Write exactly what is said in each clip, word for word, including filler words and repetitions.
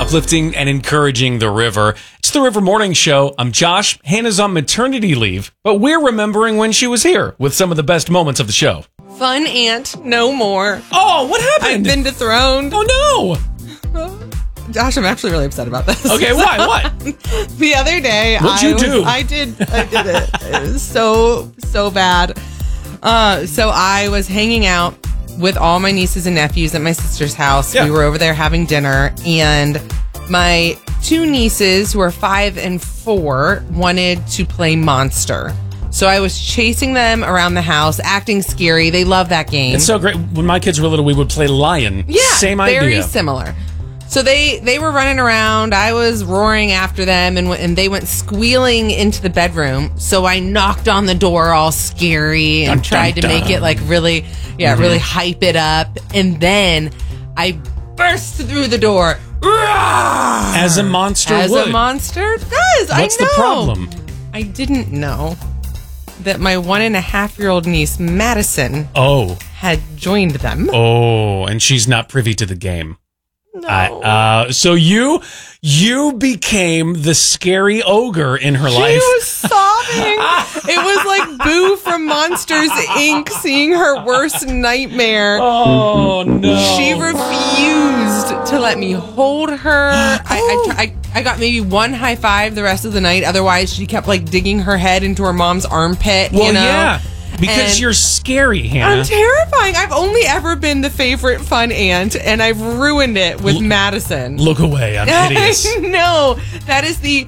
uplifting and encouraging the river. It's the River Morning Show. I'm Josh. Hannah's on maternity leave, but we're remembering when she was here with some of the best moments of the show. Fun aunt, no more. Oh, what happened? I've been dethroned. Oh, no. Josh, I'm actually really upset about this. Okay, why? What? The other day, What'd I you was, do? I did. I did it. It was so so bad. Uh, so I was hanging out with all my nieces and nephews at my sister's house. Yeah. We were over there having dinner, and my two nieces, who are five and four, wanted to play Monster. So I was chasing them around the house, acting scary. They love that game. It's so great. When my kids were little, we would play Lion. Yeah, Same idea. very similar. So they, they were running around. I was roaring after them, and and they went squealing into the bedroom. So I knocked on the door all scary and Dun, tried dun, to make dun. it like really, yeah, Mm-hmm. really hype it up. And then I burst through the door. As a monster As would. a monster does. I know. What's the problem? I didn't know that my one and a half year old niece, Madison, Oh. had joined them. Oh, and she's not privy to the game. No. I, uh, so you you became the scary ogre in her She life. was sobbing. It was like Boo from Monsters, Incorporated seeing her worst nightmare. Oh no! She refused to let me hold her. I, I, I, I got maybe one high five the rest of the night. Otherwise, she kept like digging her head into her mom's armpit. well, you know? yeah, because And you're scary, Hannah. I'm terrifying. I've only ever been the favorite fun aunt, and I've ruined it with L- Madison. Look away! I'm hideous. No, that is the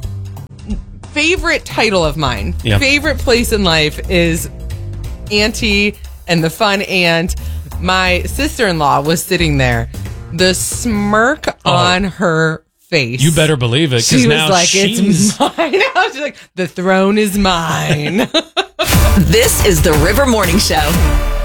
favorite title of mine. Yep. Favorite place in life is Auntie and the fun aunt. My sister-in-law was sitting there, the smirk Oh. on her face. You better believe it, She because was now like, she's. "It's mine." I was like, "The throne is mine." This is the River Morning Show.